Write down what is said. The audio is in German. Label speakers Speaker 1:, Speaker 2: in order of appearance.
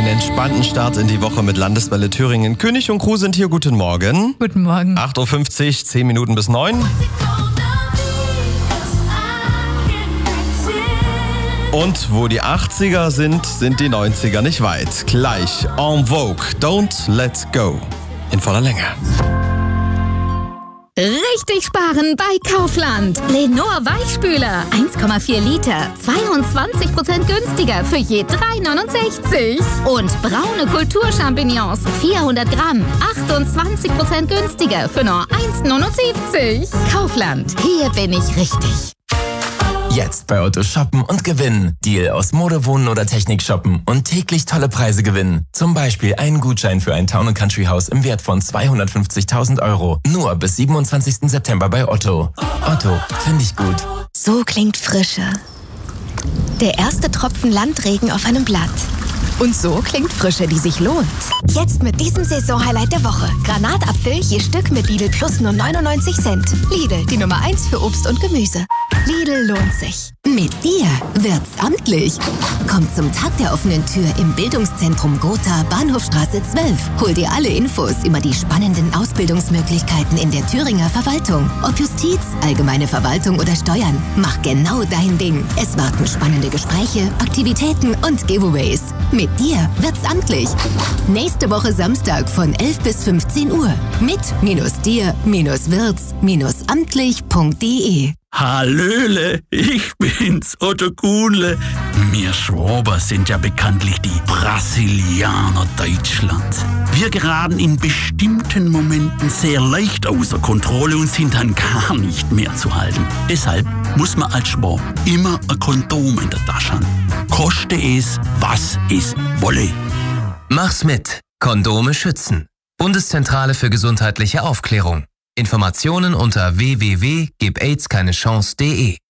Speaker 1: entspannten Start in die Woche mit Landeswelle Thüringen. König und Crew sind hier. Guten Morgen.
Speaker 2: Guten Morgen.
Speaker 1: 8.50 Uhr, 10 Minuten bis 9. Und wo die 80er sind, sind die 90er nicht weit. Gleich En Vogue, Don't Let Go. In voller Länge.
Speaker 3: Richtig sparen bei Kaufland. Lenor Weichspüler, 1,4 Liter, 22% günstiger für je 3,69. Und braune Kulturchampignons, 400 Gramm, 28% günstiger für nur 1,79. Kaufland, hier bin ich richtig.
Speaker 4: Jetzt bei Otto shoppen und gewinnen. Deal aus Mode, Wohnen oder Technik shoppen und täglich tolle Preise gewinnen. Zum Beispiel einen Gutschein für ein Town & Country Haus im Wert von 250.000 €. Nur bis 27. September bei Otto. Otto, finde ich gut.
Speaker 5: So klingt Frische. Der erste Tropfen Landregen auf einem Blatt. Und so klingt Frische, die sich lohnt. Jetzt mit diesem Saisonhighlight der Woche. Granatapfel je Stück mit Lidl Plus nur 99 Cent. Lidl, die Nummer 1 für Obst und Gemüse. Lidl lohnt sich.
Speaker 6: Mit dir wird's amtlich. Komm zum Tag der offenen Tür im Bildungszentrum Gotha, Bahnhofstraße 12. Hol dir alle Infos über die spannenden Ausbildungsmöglichkeiten in der Thüringer Verwaltung. Ob Justiz, allgemeine Verwaltung oder Steuern. Mach genau dein Ding. Es warten spannende Gespräche, Aktivitäten und Giveaways. Mit dir wird's amtlich. Nächste Woche Samstag von 11 bis 15 Uhr. Mit -dir-wirts-amtlich.de.
Speaker 7: Hallöle, ich bin's, Otto Kuhnle. Wir Schwaber sind ja bekanntlich die Brasilianer Deutschlands. Wir geraten in bestimmten Momenten sehr leicht außer Kontrolle und sind dann gar nicht mehr zu halten. Deshalb muss man als Schwab immer ein Kondom in der Tasche haben. Koste es, was es wolle.
Speaker 8: Mach's mit. Kondome schützen. Bundeszentrale für gesundheitliche Aufklärung. Informationen unter www.gebaidskeinechance.de